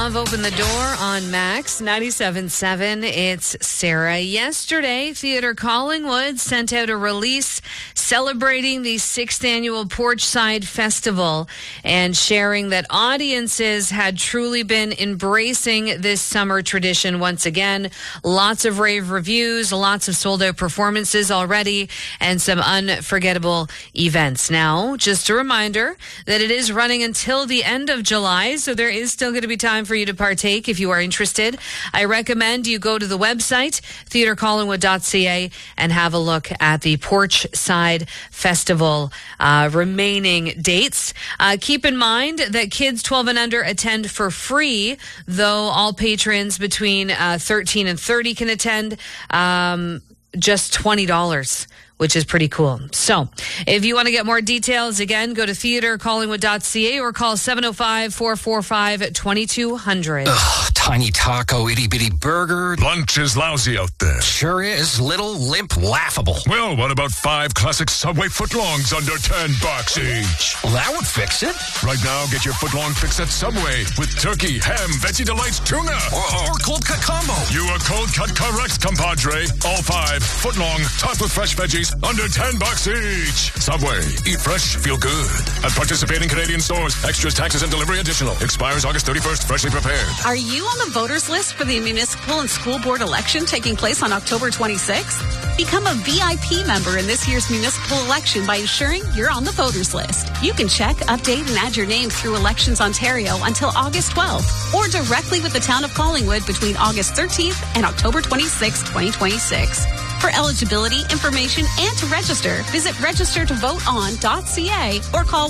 Love, Open the Door on Max 97.7. It's Sarah. Yesterday, Theatre Collingwood sent out a release celebrating the 6th annual Porchside Festival and sharing that audiences had truly been embracing this summer tradition once again. Lots of rave reviews, lots of sold-out performances already, and some unforgettable events. Now, just a reminder that it is running until the end of July, so there is still going to be time for you to partake if you are interested. I recommend you go to the website, theatrecollingwood.ca, and have a look at the Porchside Festival remaining dates. Keep in mind that kids 12 and under attend for free, though all patrons between 13 and 30 can attend just $20. Which is pretty cool. So, if you want to get more details, again, go to theatrecollingwood.ca or call 705-445-2200. Ugh, tiny taco, itty-bitty burger. Lunch is lousy out there. Sure is. Little, limp, laughable. Well, what about 5 classic Subway footlongs under $10 each? Well, that would fix it. Right now, get your footlong fix at Subway with turkey, ham, Veggie Delights, tuna. Or cold cut combo. You are cold cut correct, compadre. All 5 footlong, topped with fresh veggies, under $10 each. Subway. Eat fresh, feel good. At participating Canadian stores. Extras, taxes, and delivery additional. Expires August 31st. Freshly prepared. Are you on the voters list for the municipal and school board election taking place on October 26th? Become a VIP member in this year's municipal election by ensuring you're on the voters list. You can check, update, and add your name through Elections Ontario until August 12th, or directly with the town of Collingwood between August 13th and October 26, 2026. For eligibility, information, and to register, visit registertovoteon.ca or call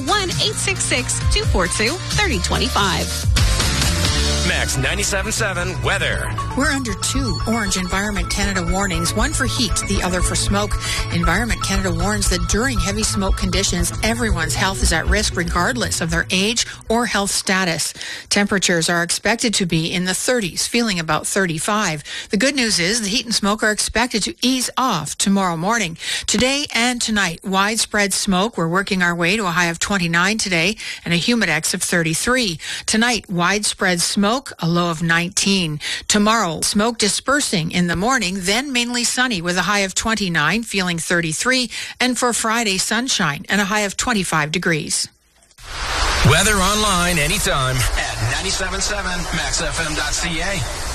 1-866-242-3025. Max 97.7 weather. We're under 2 orange Environment Canada warnings, one for heat, the other for smoke. Environment Canada warns that during heavy smoke conditions, everyone's health is at risk regardless of their age or health status. Temperatures are expected to be in the 30s, feeling about 35. The good news is the heat and smoke are expected to ease off tomorrow morning. Today and tonight, widespread smoke. We're working our way to a high of 29 today and a humidex of 33. Tonight, widespread smoke, a low of 19. Tomorrow, smoke dispersing in the morning, then mainly sunny with a high of 29, feeling 33. And for Friday, sunshine and a high of 25 degrees. Weather online anytime at 97.7maxfm.ca.